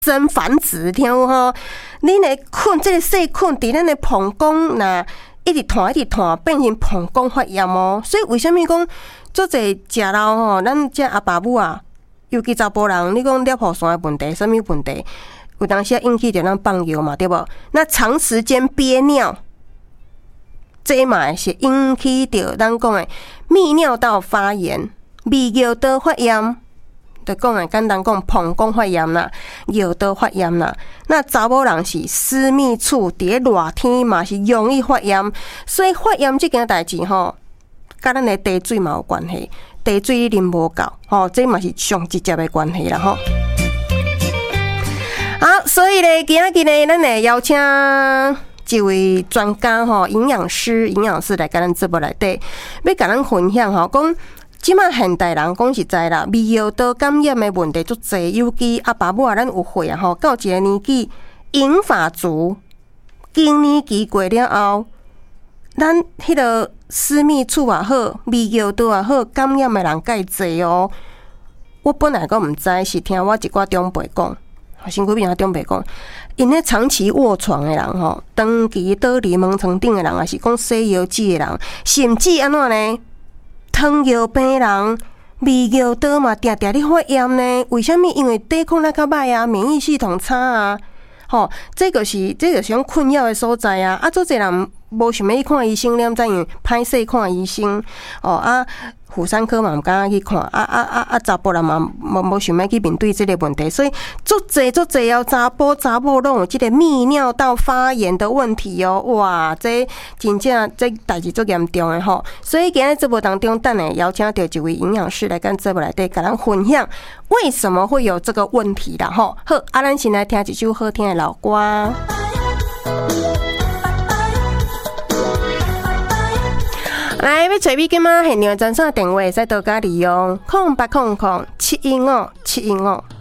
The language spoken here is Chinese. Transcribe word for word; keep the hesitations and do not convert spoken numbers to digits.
生繁殖，听有吼？恁的菌，这个细菌伫咱的膀胱那一直传一直传，变成膀胱发炎哦。所以为什么讲做侪食老吼？咱这阿爸母啊，尤其查甫人，你讲尿泡酸的问题，什么问题？有当时引起着咱放尿嘛，对不？那长时间憋尿，这嘛是引起着咱讲的泌尿道发炎、泌尿道发炎。就讲诶，简单讲，膀胱发炎啦，尿道发炎啦。那查某人是私密处伫咧热天嘛是容易发炎，所以发炎这件代志吼，甲咱的茶水嘛有关系。茶水啉无够，吼，这嘛是上直接的关系啦，吼。好，所以咧，今仔日咧，咱会邀请一位专家吼，营养师、营养师来甲咱节目内底，要甲咱分享吼，讲。即马现代人讲实在啦，泌尿道感染的问题足侪，尤其阿爸母啊，咱有岁啊吼，到一个年纪，银发族，更年期过了后，咱迄个私密处也好，泌尿道也好，感染的人介侪哦。我本来讲毋知，是听我一寡长辈讲，身躯边啊长辈讲，因咧长期卧床的人吼，长期倒伫门床顶的人，也是讲洗腰子的人，甚至安怎呢？糖尿病人、泌尿道嘛，定定咧发炎呢？为什么？因为抵抗力较歹啊，免疫系统差啊。吼，这个是这个是种困扰的所在啊。啊，做侪人无想要去看医生，念怎样歹势看医生？哦啊，妇产科嘛毋敢去看，啊啊啊啊，查甫人嘛无无想要去面对这个问题，所以足侪足侪哦，查甫查某拢有这个泌尿道发炎的问题哦。哇，这真正这代志足严重的吼。所以今日节目当中，等下邀请到一位营养师来跟节目内底甲咱分享，为什么会有这个问题啦？吼，好，啊，咱先来听一首好听的老歌。来，要找你今仔现场专线电话，会使倒加利用空八空空七一五七一五。